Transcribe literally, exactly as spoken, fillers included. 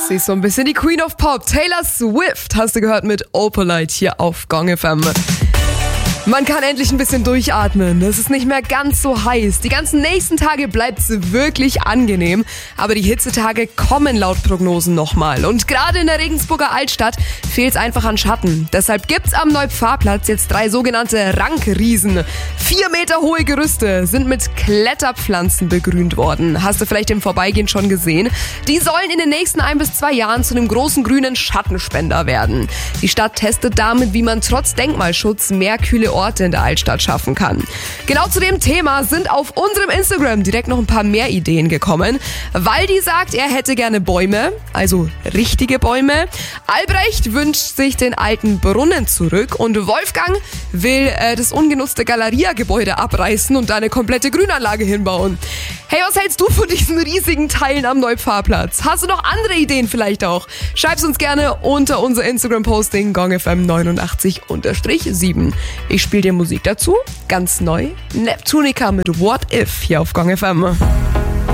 Sie ist so ein bisschen die Queen of Pop. Taylor Swift hast du gehört mit Opalite hier auf Gong F M. Man kann endlich ein bisschen durchatmen. Es ist nicht mehr ganz so heiß. Die ganzen nächsten Tage bleibt es wirklich angenehm. Aber die Hitzetage kommen laut Prognosen nochmal. Und gerade in der Regensburger Altstadt fehlt es einfach an Schatten. Deshalb gibt's am Neupfarrplatz jetzt drei sogenannte Rankriesen. Vier Meter hohe Gerüste sind mit Kletterpflanzen begrünt worden. Hast du vielleicht im Vorbeigehen schon gesehen? Die sollen in den nächsten ein bis zwei Jahren zu einem großen grünen Schattenspender werden. Die Stadt testet damit, wie man trotz Denkmalschutz mehr kühle Orte in der Altstadt schaffen kann. Genau zu dem Thema sind auf unserem Instagram direkt noch ein paar mehr Ideen gekommen. Waldi sagt, er hätte gerne Bäume, also richtige Bäume. Albrecht wünscht sich den alten Brunnen zurück und Wolfgang will äh, das ungenutzte Galeria-Gebäude abreißen und da eine komplette Grünanlage hinbauen. Hey, was hältst du von diesen riesigen Teilen am Neupfarrplatz? Hast du noch andere Ideen vielleicht auch? Schreib's uns gerne unter unser Instagram-Posting Gong F M neunundachtzig sieben. Ich spiele dir Musik dazu, ganz neu. Neptunica mit What If hier auf Gong F M.